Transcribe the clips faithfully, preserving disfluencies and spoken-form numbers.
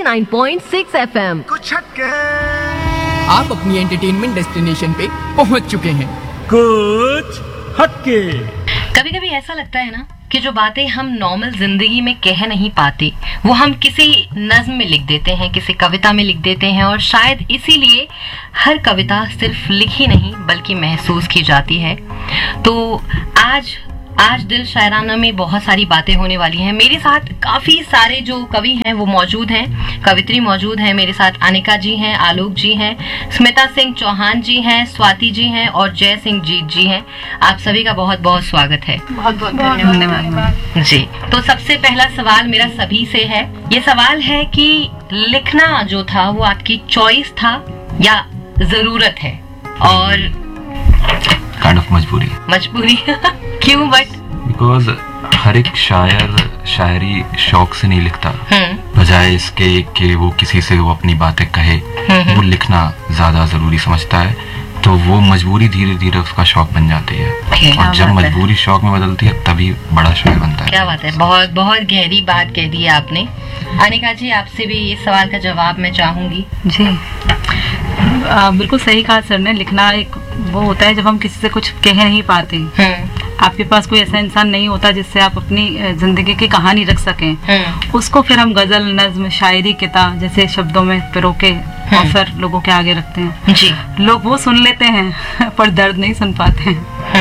Nine point six F M. कुछ हटके आप अपनी एंटरटेनमेंट डेस्टिनेशन पे पहुंच चुके हैं। कुछ हटके। कभी कभी ऐसा लगता है ना कि जो बातें हम नॉर्मल जिंदगी में कह नहीं पाते वो हम किसी नज्म में लिख देते हैं, किसी कविता में लिख देते हैं, और शायद इसीलिए हर कविता सिर्फ लिखी नहीं बल्कि महसूस की जाती है। तो आज आज दिल शायराना में बहुत सारी बातें होने वाली हैं। मेरे साथ काफी सारे जो कवि हैं वो मौजूद हैं, कवित्री मौजूद हैं मेरे साथ। अनिका जी हैं, आलोक जी हैं, स्मिता सिंह चौहान जी हैं, स्वाति जी हैं और जय सिंह जीत जी हैं। आप सभी का बहुत बहुत स्वागत है। बहुत बहुत धन्यवाद जी। तो सबसे पहला सवाल मेरा सभी से है। ये सवाल है कि लिखना जो था वो आपकी चॉइस था या जरूरत है? और काइंड ऑफ मजबूरी मजबूरी क्यों? बट बिकॉज हर एक शायर शायरी शौक से नहीं लिखता, बजाय इसके कि वो किसी से वो अपनी बातें कहे, वो लिखना ज्यादा जरूरी समझता है। तो वो मजबूरी धीरे धीरे उसका शौक बन जाती है, और जब मजबूरी शौक में बदलती है तभी बड़ा शायर बनता है। क्या बात है, बहुत बहुत गहरी बात कह दी आपने। अनिका जी, आपसे भी इस सवाल का जवाब मैं चाहूंगी। जी, आ, बिल्कुल सही कहा सर ने। लिखना एक वो होता है जब हम किसी से कुछ कह नहीं पाते। आपके पास कोई ऐसा इंसान नहीं होता जिससे आप अपनी जिंदगी की कहानी रख सकें, उसको फिर हम गजल, नज्म, शायरी, किताब जैसे शब्दों में पिरो के और फिर लोगों के आगे रखते हैं। जी। लोग वो सुन लेते हैं पर दर्द नहीं सुन पाते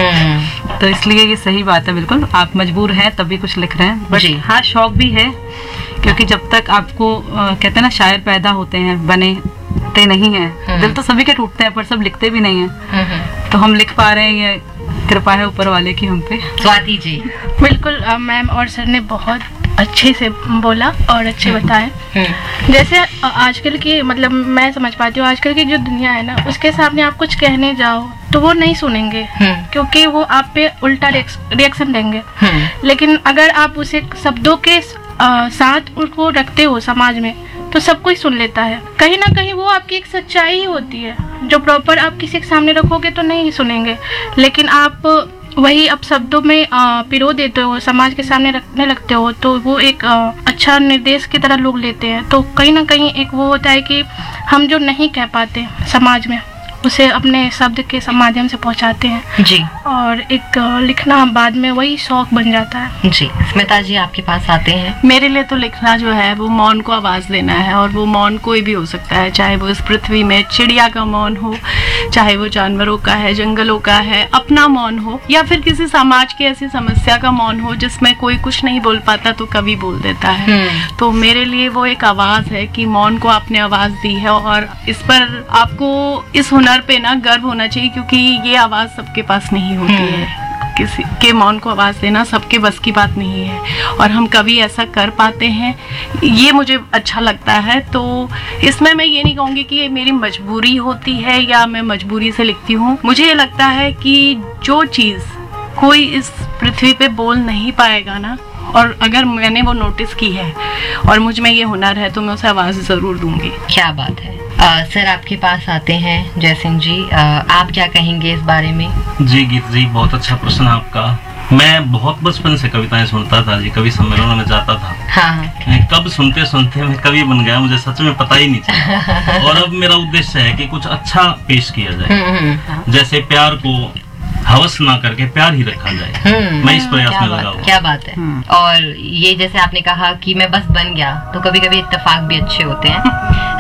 हैं। तो इसलिए ये सही बात है, बिल्कुल आप मजबूर हैं तभी कुछ लिख रहे हैं। बट हाँ, शौक भी है, क्योंकि जब तक आपको आ, कहते हैं ना, शायर पैदा होते हैं, बने ते नहीं है। दिल तो सभी के टूटते हैं पर सब लिखते भी नहीं है। तो हम लिख पा रहे हैं, ये कृपा है ऊपर वाले की हम पे। स्वाति जी। बिल्कुल, मैम और सर ने बहुत अच्छे से बोला और अच्छे बताए। जैसे आजकल की, मतलब मैं समझ पाती हूँ, आजकल की जो दुनिया है ना, उसके सामने आप कुछ कहने जाओ तो वो नहीं सुनेंगे, क्योंकि वो आप पे उल्टा रिएक्शन देंगे। लेकिन अगर आप उसे शब्दों के आ, साथ उनको रखते हो समाज में, तो सब कोई सुन लेता है। कहीं ना कहीं वो आपकी एक सच्चाई ही होती है, जो प्रॉपर आप किसी के सामने रखोगे तो नहीं सुनेंगे, लेकिन आप वही अब शब्दों में आ, पिरो देते हो, समाज के सामने रखने लगते हो, तो वो एक आ, अच्छा निर्देश की तरह लोग लेते हैं। तो कहीं ना कहीं एक वो होता है कि हम जो नहीं कह पाते समाज में, उसे अपने शब्द के माध्यम से पहुंचाते हैं। जी। और एक लिखना बाद में वही शौक बन जाता है। जी। स्मिता जी, आपके पास आते हैं। मेरे लिए तो लिखना जो है वो मौन को आवाज़ देना है, और वो मौन कोई भी हो सकता है, चाहे वो इस पृथ्वी में चिड़िया का मौन हो, चाहे वो जानवरों का है, जंगलों का है, अपना मौन हो, या फिर किसी समाज की ऐसी समस्या का मौन हो जिसमें कोई कुछ नहीं बोल पाता तो कवि बोल देता है। तो मेरे लिए वो एक आवाज़ है कि मौन को आपने आवाज़ दी है, और इस पर आपको इस हुनर पे ना गर्व होना चाहिए, क्योंकि ये आवाज सबके पास नहीं होती है। किसी के मौन को आवाज देना सबके बस की बात नहीं है, और हम कभी ऐसा कर पाते हैं, ये मुझे अच्छा लगता है। तो इसमें मैं ये नहीं कहूँगी कि ये मेरी मजबूरी होती है या मैं मजबूरी से लिखती हूँ। मुझे ये लगता है कि जो चीज़ कोई इस पृथ्वी पे बोल नहीं पाएगा ना, और अगर मैंने वो नोटिस की है और मुझ में ये हुनर है, तो मैं उसे आवाज़ ज़रूर दूंगी। क्या बात है। आ, सर, आपके पास आते हैं जय सिंह जी। आ, आप क्या कहेंगे इस बारे में? जी गीत जी, बहुत अच्छा प्रश्न आपका। मैं बहुत बचपन से कविताएं सुनता था जी, कवि सम्मेलनों में जाता था। हाँ। कब सुनते सुनते मैं कवि बन गया, मुझे सच में पता ही नहीं चला। और अब मेरा उद्देश्य है कि कुछ अच्छा पेश किया जाए, जैसे प्यार को हवस ना करके प्यार ही रखा जाए। मैं इस प्रयास में लगा हूं। क्या बात है। और ये जैसे आपने कहा कि मैं बस बन गया, तो कभी कभी इत्तेफाक भी अच्छे होते हैं।